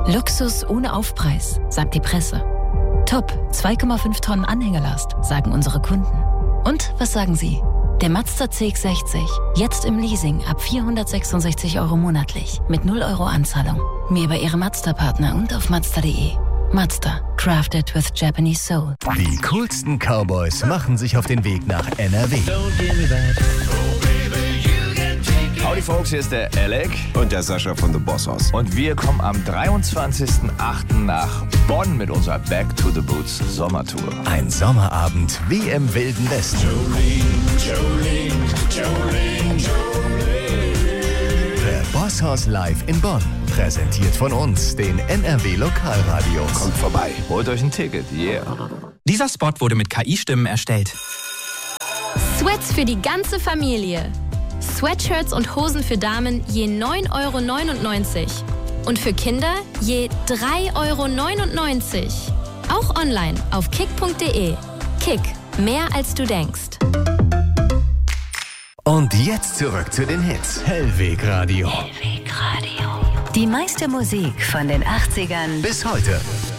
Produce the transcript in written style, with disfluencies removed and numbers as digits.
Luxus ohne Aufpreis, sagt die Presse. Top, 2,5 Tonnen Anhängerlast, sagen unsere Kunden. Und was sagen Sie? Der Mazda CX-60, jetzt im Leasing ab 466 € monatlich, mit 0 € Anzahlung. Mehr bei Ihrem Mazda-Partner und auf Mazda.de. Mazda, crafted with Japanese soul. Die coolsten Cowboys machen sich auf den Weg nach NRW. Howdy Folks, hier ist der Alec und der Sascha von The Boss Hoss. und wir kommen am 23.08. nach Bonn mit unserer Back to the Boots Sommertour. Ein Sommerabend wie im Wilden Westen. Der Boss Hoss live in Bonn. Präsentiert von uns, den NRW Lokalradios. Kommt vorbei. Holt euch ein Ticket, yeah. Dieser Spot wurde mit KI-Stimmen erstellt. Sweats für die ganze Familie. Sweatshirts und Hosen für Damen je 9,99 € und für Kinder je 3,99 €. Auch online auf kick.de. Kick, mehr als du denkst. Und jetzt zurück zu den Hits. Hellweg Radio. Die meiste Musik von den 80ern Bis heute.